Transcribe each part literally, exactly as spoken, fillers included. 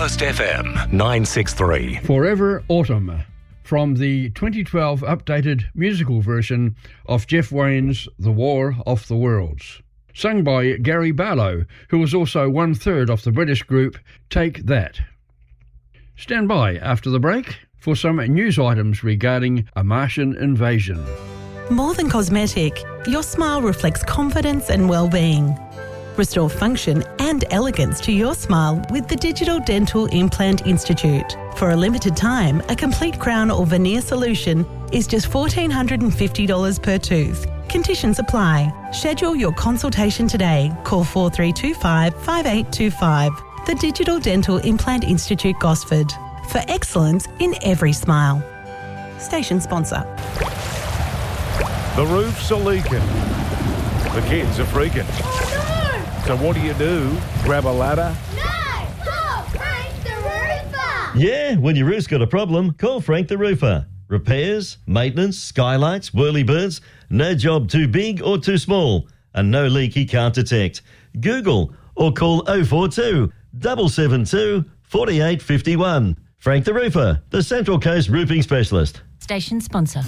Coast F M nine sixty-three. Forever Autumn, from the twenty twelve updated musical version of Jeff Wayne's The War of the Worlds, sung by Gary Barlow, who was also one-third of the British group Take That. Stand by after the break for some news items regarding a Martian invasion. More than cosmetic, your smile reflects confidence and well-being. Restore function and elegance to your smile with the Digital Dental Implant Institute. For a limited time, a complete crown or veneer solution is just one thousand four hundred fifty dollars per tooth. Conditions apply. Schedule your consultation today. Call four three two five, five eight two five. The Digital Dental Implant Institute, Gosford. For excellence in every smile. Station sponsor. The roofs are leaking. The kids are freaking. Oh, no! So what do you do? Grab a ladder? No! Call Frank the Roofer! Yeah, when your roof's got a problem, call Frank the Roofer. Repairs, maintenance, skylights, whirlybirds, no job too big or too small, and no leak he can't detect. Google or call oh four two, seven seven two, four eight five one. Frank the Roofer, the Central Coast roofing specialist. Station sponsor.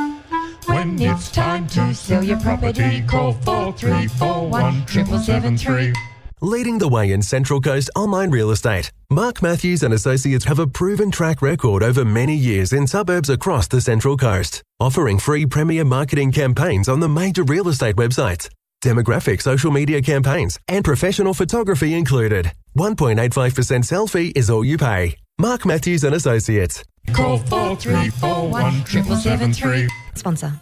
When it's time to sell your property, call four three four one, seven seven three. Leading the way in Central Coast online real estate, Mark Matthews and Associates have a proven track record over many years in suburbs across the Central Coast, offering free premier marketing campaigns on the major real estate websites, demographic social media campaigns, and professional photography included. one point eight five percent sell fee is all you pay. Mark Matthews and Associates. Call four three four one, seven seven three. Sponsor.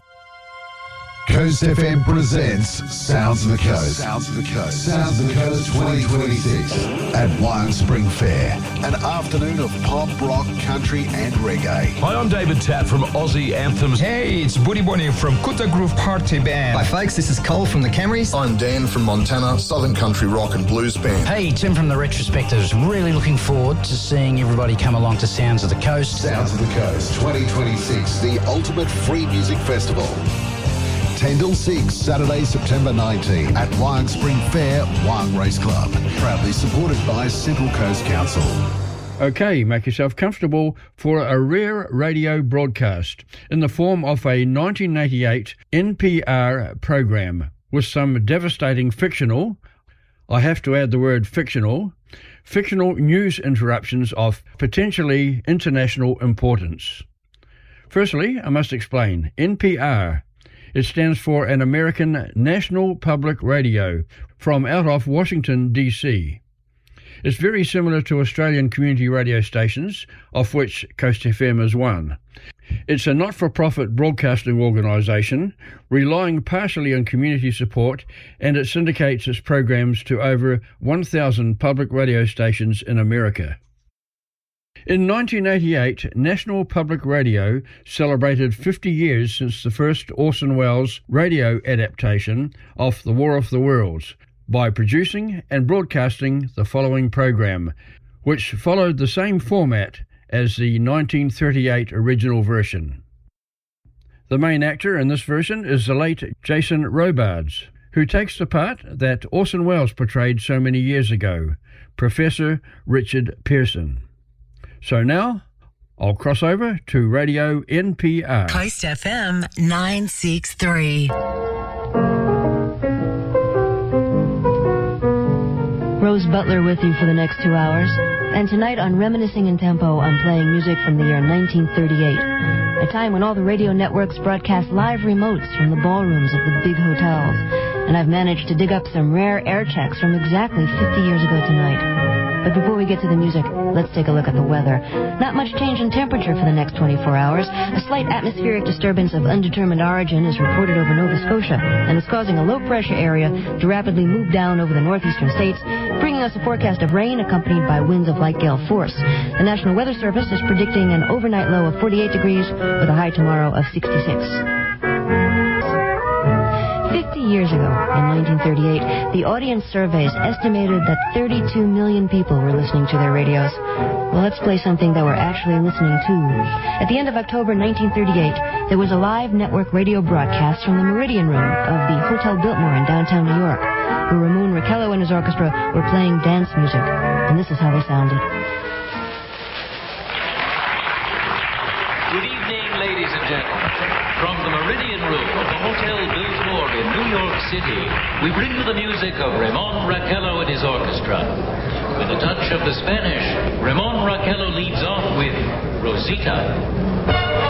Coast F M presents Sounds of the Coast. Sounds of the Coast. Sounds of the Coast twenty twenty-six at Wyong Spring Fair. An afternoon of pop, rock, country and reggae. Hi, I'm David Tapp from Aussie Anthems. Hey, it's Buddy Bonnie from Kuta Groove Party Band. Hi folks, this is Cole from the Camrys. I'm Dan from Montana, Southern Country Rock and Blues Band. Hey, Tim from the Retrospectives. Really looking forward to seeing everybody come along to Sounds of the Coast. Sounds of the Coast twenty twenty-six, the ultimate free music festival. ten till six, Saturday, September nineteenth at Wyong Spring Fair, Wyong Race Club. Proudly supported by Central Coast Council. Okay, make yourself comfortable for a rare radio broadcast in the form of a nineteen eighty-eight N P R program with some devastating fictional, I have to add the word fictional, fictional news interruptions of potentially international importance. Firstly, I must explain, N P R. It stands for an American National Public Radio from out of Washington, D C. It's very similar to Australian community radio stations, of which Coast F M is one. It's a not-for-profit broadcasting organisation, relying partially on community support, and it syndicates its programs to over one thousand public radio stations in America. In nineteen eighty-eight, National Public Radio celebrated fifty years since the first Orson Welles radio adaptation of The War of the Worlds by producing and broadcasting the following program, which followed the same format as the nineteen thirty-eight original version. The main actor in this version is the late Jason Robards, who takes the part that Orson Welles portrayed so many years ago, Professor Richard Pearson. So now, I'll cross over to Radio N P R. Coast F M nine sixty-three. Rose Butler with you for the next two hours. And tonight on Reminiscing in Tempo, I'm playing music from the year nineteen thirty-eight, a time when all the radio networks broadcast live remotes from the ballrooms of the big hotels. And I've managed to dig up some rare air checks from exactly fifty years ago tonight. But before we get to the music, let's take a look at the weather. Not much change in temperature for the next twenty-four hours. A slight atmospheric disturbance of undetermined origin is reported over Nova Scotia, and is causing a low-pressure area to rapidly move down over the northeastern states, bringing us a forecast of rain accompanied by winds of light gale force. The National Weather Service is predicting an overnight low of forty-eight degrees with a high tomorrow of sixty-six. Fifty years ago, in nineteen thirty-eight, the audience surveys estimated that thirty-two million people were listening to their radios. Well, let's play something that we're actually listening to. At the end of October nineteen thirty-eight, there was a live network radio broadcast from the Meridian Room of the Hotel Biltmore in downtown New York, where Ramon Raquello and his orchestra were playing dance music. And this is how they sounded. Good evening, ladies and gentlemen. From the Meridian Room of the Hotel Biltmore in New York City, we bring you the music of Ramon Raquello and his orchestra. With a touch of the Spanish, Ramon Raquello leads off with Rosita.